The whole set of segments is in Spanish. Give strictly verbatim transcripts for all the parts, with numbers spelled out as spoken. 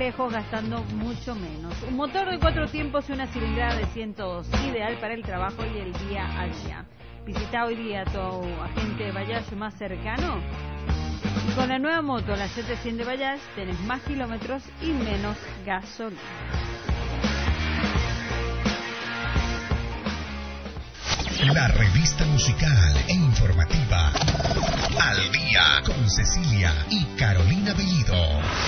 lejos gastando mucho menos. Un motor de cuatro tiempos y una cilindrada de cientos, ideal para el trabajo y el día a día. Visita hoy día a tu agente Bayash más cercano. Y con la nueva moto, la Z cien de Bayash, tenés más kilómetros y menos gasolina. La revista musical e informativa Al Día con Cecilia y Carolina Bellido.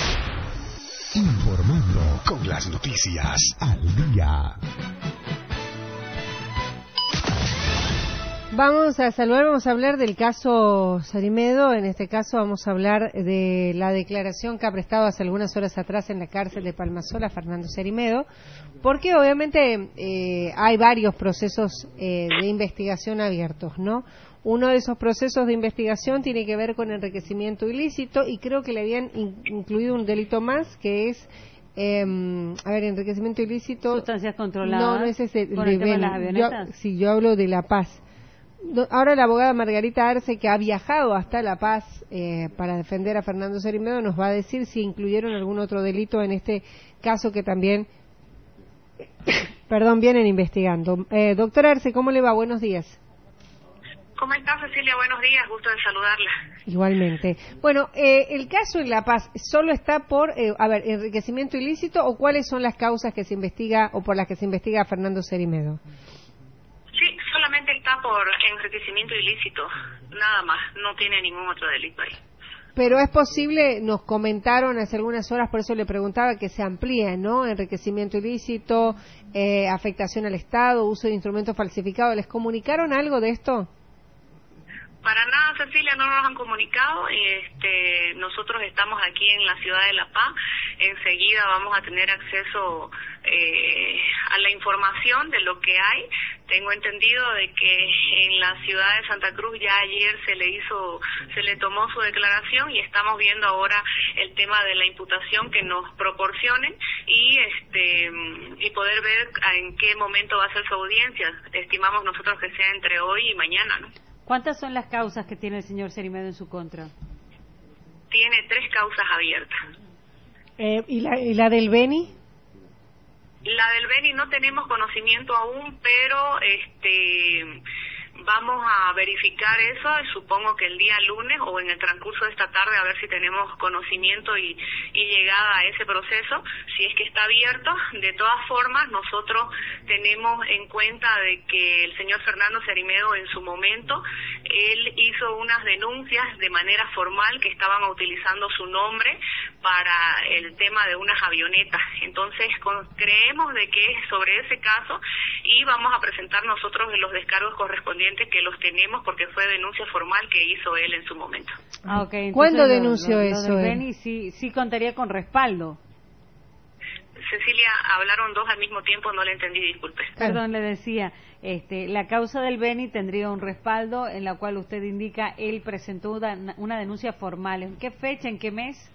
Informando con las noticias al día. Vamos a saludar, vamos a hablar del caso Sarimedo. En este caso vamos a hablar de la declaración que ha prestado hace algunas horas atrás en la cárcel de Palmasola Fernando Sarimedo, porque obviamente eh, hay varios procesos eh, de investigación abiertos, ¿no? Uno de esos procesos de investigación tiene que ver con enriquecimiento ilícito y creo que le habían in- incluido un delito más que es Eh, a ver, enriquecimiento ilícito. Sustancias controladas. No, no es ese. ¿Por de el tema de las Beni. avionetas? Yo, sí, yo hablo de La Paz. No, ahora la abogada Margarita Arce, que ha viajado hasta La Paz eh, para defender a Fernando Sarimedo, nos va a decir si incluyeron algún otro delito en este caso que también, perdón, vienen investigando. Eh, doctora Arce, ¿cómo le va? Buenos días. ¿Cómo está, Cecilia? Buenos días, gusto de saludarla. Igualmente. Bueno, eh, el caso en La Paz, ¿solo está por, eh, a ver, enriquecimiento ilícito o cuáles son las causas que se investiga o por las que se investiga a Fernando Sarimedo? Sí, solamente está por enriquecimiento ilícito, nada más, no tiene ningún otro delito ahí. Pero es posible, nos comentaron hace algunas horas, por eso le preguntaba, que se amplíe, ¿no? Enriquecimiento ilícito, eh, afectación al Estado, uso de instrumentos falsificados. ¿Les comunicaron algo de esto? Para nada, Cecilia, no nos han comunicado. Este, nosotros estamos aquí en la ciudad de La Paz. Enseguida vamos a tener acceso eh, a la información de lo que hay. Tengo entendido de que en la ciudad de Santa Cruz ya ayer se le hizo, se le tomó su declaración y estamos viendo ahora el tema de la imputación que nos proporcionen y este y poder ver en qué momento va a ser su audiencia. Estimamos nosotros que sea entre hoy y mañana, ¿no? ¿Cuántas son las causas que tiene el señor Sarimedo en su contra? Tiene tres causas abiertas. Eh, ¿y, la, ¿Y la del Beni? La del Beni no tenemos conocimiento aún, pero este vamos a verificar eso, supongo que el día lunes o en el transcurso de esta tarde, a ver si tenemos conocimiento y, y llegada a ese proceso, si es que está abierto. De todas formas, nosotros tenemos en cuenta de que el señor Fernando Sarimedo en su momento, él hizo unas denuncias de manera formal que estaban utilizando su nombre para el tema de unas avionetas. Entonces, con, creemos de que es sobre ese caso y vamos a presentar nosotros los descargos correspondientes que los tenemos porque fue denuncia formal que hizo él en su momento. Ah, okay. ¿Cuándo lo, denunció lo, lo eso? Lo Beni sí, sí contaría con respaldo. Cecilia, hablaron dos al mismo tiempo, no le entendí, disculpe. Perdón, le decía, este, la causa del Beni tendría un respaldo en la cual usted indica él presentó una, una denuncia formal. ¿En qué fecha, en qué mes?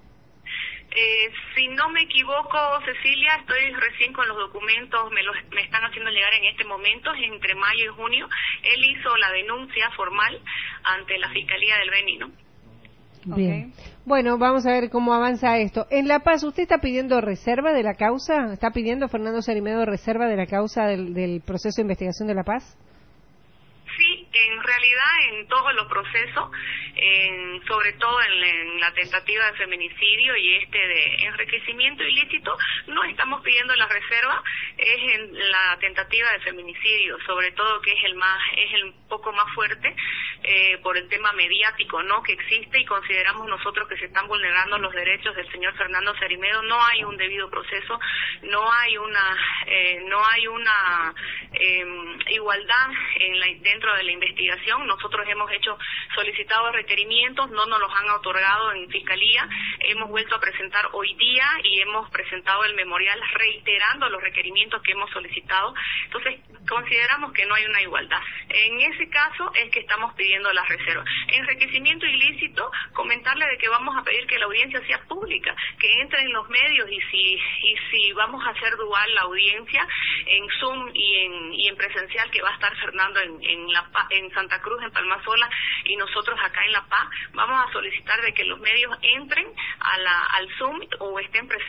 Eh, si no me equivoco, Cecilia, estoy recién con los documentos, me, los, me están haciendo llegar en este momento, entre mayo y junio. Él hizo la denuncia formal ante la Fiscalía del Beni, ¿no? Bien. Okay. Bueno, vamos a ver cómo avanza esto. En La Paz, ¿usted está pidiendo reserva de la causa? ¿Está pidiendo Fernando Sarimedo reserva de la causa del, del proceso de investigación de La Paz? Sí, en realidad en todos los procesos, en, sobre todo en, en la tentativa de feminicidio y este de enriquecimiento ilícito, no estamos pidiendo la reserva, es en la tentativa de feminicidio, sobre todo que es el más, es el poco más fuerte eh, por el tema mediático, ¿no? Que existe y consideramos nosotros que se están vulnerando los derechos del señor Fernando Sarimedo. No hay un debido proceso, no hay una, eh, no hay una eh, igualdad en la dentro de la investigación. Nosotros hemos hecho solicitados requerimientos, no nos los han otorgado en fiscalía, hemos vuelto a presentar hoy día y hemos presentado el memorial reiterando los requerimientos que hemos solicitado. Entonces consideramos que no hay una igualdad. En ese caso es que estamos pidiendo la reserva. Enriquecimiento ilícito, comentarle de que vamos a pedir que la audiencia sea pública, que entre en los medios y si y si vamos a hacer dual la audiencia en Zoom y en y en presencial, que va a estar Fernando en en la en Santa Cruz, en Palmasola, y nosotros acá en La Paz, vamos a solicitar de que los medios entren a la al Zoom o estén presentes